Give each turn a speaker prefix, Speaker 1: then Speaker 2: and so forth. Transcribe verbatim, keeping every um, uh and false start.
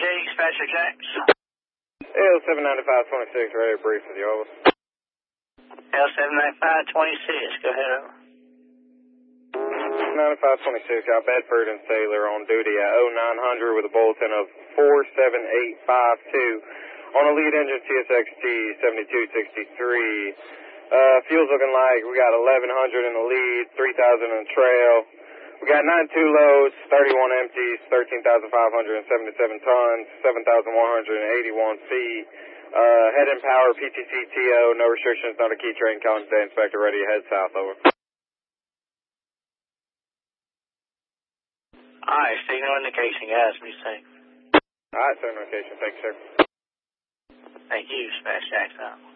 Speaker 1: Dispatcher Jax.
Speaker 2: L seven ninety-five twenty-six, ready to brief with you, over.
Speaker 1: L seven ninety-five twenty-six, go ahead, over.
Speaker 2: ninety-five twenty-six, got Bedford and Sailor on duty at oh nine hundred with a bulletin of four seven eight five two on a lead engine T S X T seventy-two sixty-three. Uh, fuel's looking like we got eleven hundred in the lead, three thousand in the trail. We got ninety-two loads, thirty-one empties, thirteen thousand five hundred seventy-seven tons, seven thousand one hundred eighty-one feet. Uh, head and power, P T C T O, no restrictions, not a key train, calling today, inspector ready to head south, over.
Speaker 1: Alright, signal indication, guys, be safe.
Speaker 2: Alright, signal indication, thanks, sir.
Speaker 1: Thank you, Dispatch Jax out.